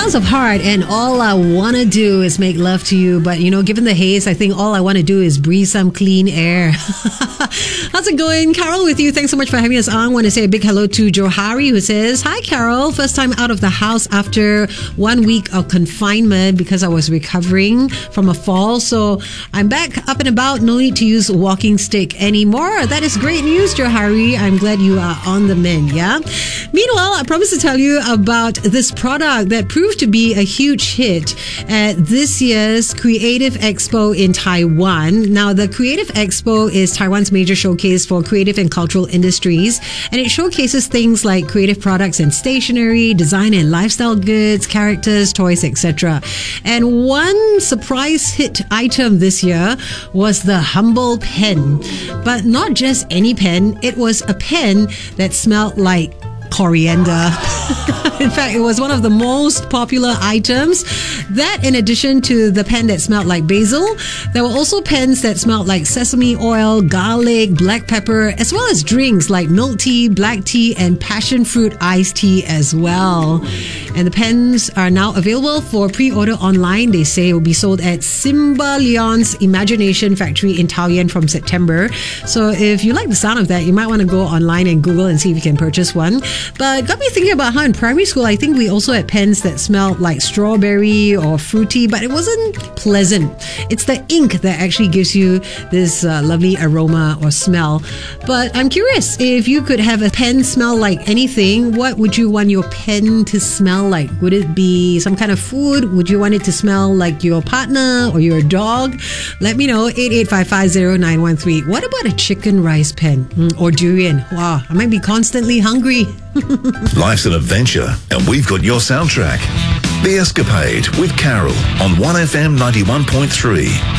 House of Heart and All I Wanna Do Is Make Love to You. But, given the haze, I think all I want to do is breathe some clean air. How's it going? Carol with you. Thanks so much for having us on. I want to say a big hello to Johari, who says, "Hi, Carol. First time out of the house after 1 week of confinement because I was recovering from a fall. So I'm back up and about. No need to use a walking stick anymore." That is great news, Johari. I'm glad you are on the mend, yeah? Meanwhile, I promised to tell you about this product that proved to be a huge hit at this year's Creative Expo in Taiwan. Now, the Creative Expo is Taiwan's major showcase for creative and cultural industries, and it showcases things like creative products and stationery, design and lifestyle goods, characters, toys, etc. And one surprise hit item this year was the Humble Pen. But not just any pen, it was a pen that smelled like coriander. In fact, it was one of the most popular items. That, in addition to the pen that smelled like basil, there were also pens that smelled like sesame oil, garlic, black pepper, as well as drinks like milk tea, black tea, and passion fruit iced tea as well. And the pens are now available for pre-order online. They say it will be sold at Simba Leon's Imagination Factory in Taoyuan from September. So if you like the sound of that, you might want to go online and Google and see if you can purchase one. But got me thinking about how in primary school, I think we also had pens that smelled like strawberry or fruity, but it wasn't pleasant. It's the ink that actually gives you this lovely aroma or smell. But I'm curious, if you could have a pen smell like anything, what would you want your pen to smell like? Would it be some kind of food? Would you want it to smell like your partner or your dog? Let me know, 88550913. What about a chicken rice pen or durian? Wow, I might be constantly hungry. Life's an adventure, and we've got your soundtrack. The Escapade with Carol on 1FM 91.3.